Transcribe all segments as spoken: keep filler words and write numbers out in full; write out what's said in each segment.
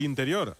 Interior,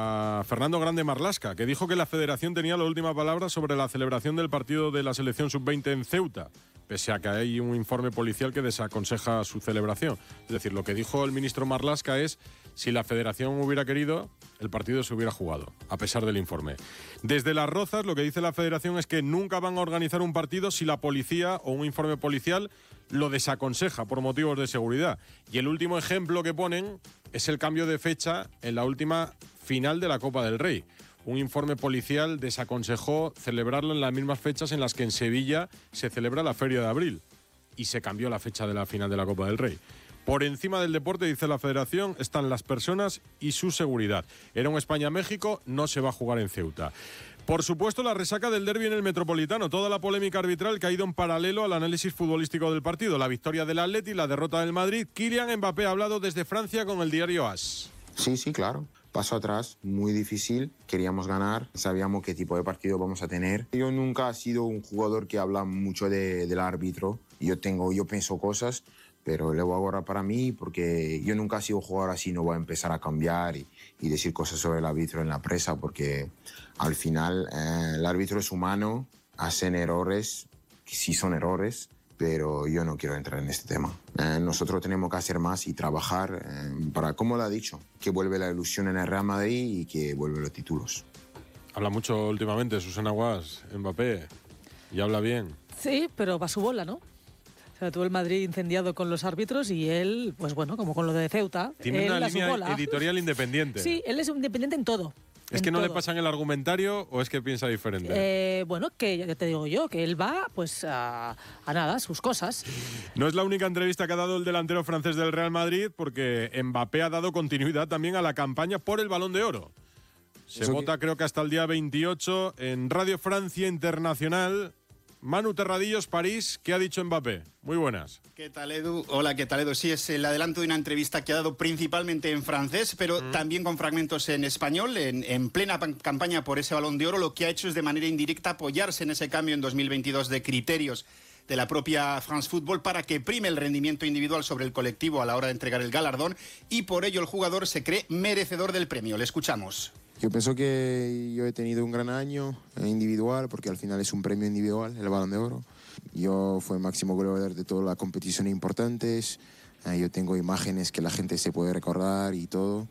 a Fernando Grande Marlaska, que dijo que la federación tenía la última palabra sobre la celebración del partido de la selección sub veinte en Ceuta, pese a que hay un informe policial que desaconseja su celebración. Es decir, lo que dijo el ministro Marlaska es: si la federación hubiera querido, el partido se hubiera jugado, a pesar del informe. Desde Las Rozas, lo que dice la federación es que nunca van a organizar un partido si la policía o un informe policial lo desaconseja por motivos de seguridad. Y el último ejemplo que ponen es el cambio de fecha en la última final de la Copa del Rey. Un informe policial desaconsejó celebrarlo en las mismas fechas en las que en Sevilla se celebra la Feria de Abril, y se cambió la fecha de la final de la Copa del Rey. Por encima del deporte, dice la federación, están las personas y su seguridad. Era un España-México, no se va a jugar en Ceuta. Por supuesto, la resaca del derbi en el Metropolitano, toda la polémica arbitral que ha ido en paralelo al análisis futbolístico del partido, la victoria del Atleti, la derrota del Madrid. Kylian Mbappé ha hablado desde Francia con el diario AS. Sí, sí, claro. Paso atrás, muy difícil, queríamos ganar, sabíamos qué tipo de partido vamos a tener. Yo nunca he sido un jugador que habla mucho de, del árbitro, yo, tengo, yo pienso cosas, pero le voy a guardar para mí porque yo nunca he sido un jugador así, no voy a empezar a cambiar y, y decir cosas sobre el árbitro en la prensa, porque al final eh, el árbitro es humano, hacen errores, sí son errores, pero yo no quiero entrar en este tema. Eh, nosotros tenemos que hacer más y trabajar eh, para, como lo ha dicho, que vuelve la ilusión en el Real Madrid y que vuelven los títulos. Habla mucho últimamente Susana Guas, Mbappé, y habla bien. Sí, pero va a su bola, ¿no? O sea, tuvo el Madrid incendiado con los árbitros y él, pues bueno, como con lo de Ceuta. Tiene él una a su línea bola. Editorial independiente. Sí, él es independiente en todo. ¿Es que no todo le pasan el argumentario o es que piensa diferente? Eh, bueno, que ya te digo yo, que él va pues a, a nada, sus cosas. No es la única entrevista que ha dado el delantero francés del Real Madrid, porque Mbappé ha dado continuidad también a la campaña por el Balón de Oro. Se vota, que... creo que hasta el día veintiocho en Radio Francia Internacional. Manu Terradillos, París, ¿qué ha dicho Mbappé? Muy buenas. ¿Qué tal, Edu? Hola, ¿qué tal, Edu? Sí, es el adelanto de una entrevista que ha dado principalmente en francés, pero mm. también con fragmentos en español, en, en plena campaña por ese Balón de Oro. Lo que ha hecho es de manera indirecta apoyarse en ese cambio en dos mil veintidós de criterios de la propia France Football para que prime el rendimiento individual sobre el colectivo a la hora de entregar el galardón, y por ello el jugador se cree merecedor del premio. Le escuchamos. Yo pienso que yo he tenido un gran año individual, porque al final es un premio individual, el Balón de Oro. Yo fui el máximo goleador de todas las competiciones importantes. Yo tengo imágenes que la gente se puede recordar y todo.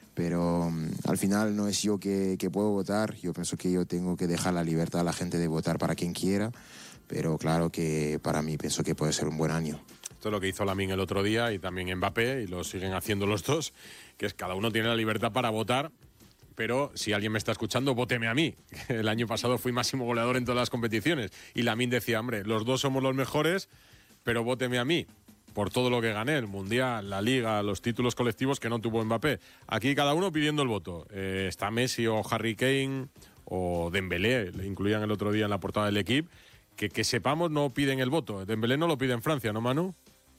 Pero um, al final no es yo que, que puedo votar. Yo pienso que yo tengo que dejar la libertad a la gente de votar para quien quiera. Pero claro que para mí pienso que puede ser un buen año. Esto es lo que hizo Lamine el otro día y también Mbappé, y lo siguen haciendo los dos, que es cada uno tiene la libertad para votar. Pero si alguien me está escuchando, vóteme a mí. El año pasado fui máximo goleador en todas las competiciones. Y Lamine decía, hombre, los dos somos los mejores, pero vóteme a mí. Por todo lo que gané, el Mundial, la Liga, los títulos colectivos que no tuvo Mbappé. Aquí cada uno pidiendo el voto. Eh, está Messi o Harry Kane o Dembélé, le incluían el otro día en la portada del equipo. Que, que sepamos, no piden el voto. Dembélé no lo pide en Francia, ¿no, Manu?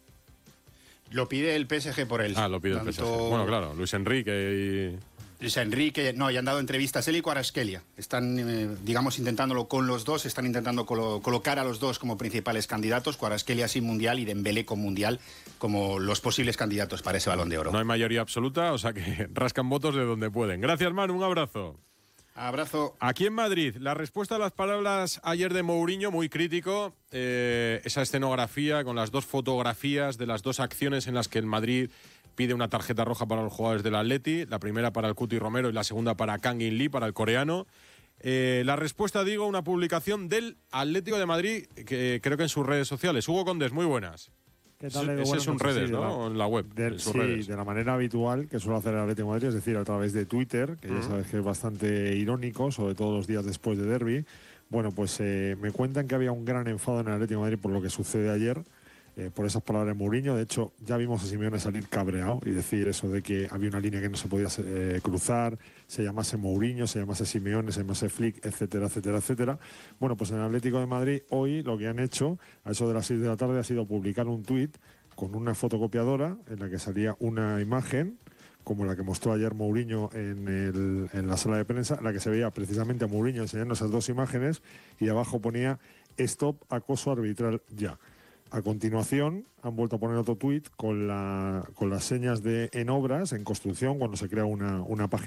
Lo pide el P S G por él. Ah, lo pide Tanto... el P S G. Bueno, claro, Luis Enrique y... Luis Enrique, no, y han dado entrevistas él y Kvaratskhelia. Están, eh, digamos, intentándolo con los dos, están intentando colo- colocar a los dos como principales candidatos, Kvaratskhelia sin mundial y Dembélé con mundial, como los posibles candidatos para ese Balón de Oro. No hay mayoría absoluta, o sea que rascan votos de donde pueden. Gracias, Manu, un abrazo. Abrazo. Aquí en Madrid, la respuesta a las palabras ayer de Mourinho, muy crítico, eh, esa escenografía con las dos fotografías de las dos acciones en las que el Madrid pide una tarjeta roja para los jugadores del Atleti, la primera para el Cuti Romero y la segunda para Kang In Lee, para el coreano. Eh, la respuesta, digo, una publicación del Atlético de Madrid, que creo que en sus redes sociales. Hugo Condés, muy buenas. ¿Qué tal? Ese es en redes, ¿no? La, en la web. De, en sus sí, redes. de la manera habitual que suele hacer el Atlético de Madrid, es decir, a través de Twitter, que uh-huh. ya sabes que es bastante irónico, sobre todo los días después de derbi. Bueno, pues eh, me cuentan que había un gran enfado en el Atlético de Madrid por lo que sucede ayer, eh, por esas palabras de Mourinho. De hecho, ya vimos a Simeone salir cabreado y decir eso de que había una línea que no se podía eh, cruzar, se llamase Mourinho, se llamase Simeone, se llamase Flick, etcétera, etcétera, etcétera. Bueno, pues en el Atlético de Madrid hoy lo que han hecho, a eso de las seis de la tarde, ha sido publicar un tuit con una fotocopiadora en la que salía una imagen como la que mostró ayer Mourinho en, el, en la sala de prensa, en la que se veía precisamente a Mourinho enseñando esas dos imágenes, y abajo ponía "Stop acoso arbitral ya". A continuación, han vuelto a poner otro tuit con, la, con las señas de en obras, en construcción, cuando se crea una, una página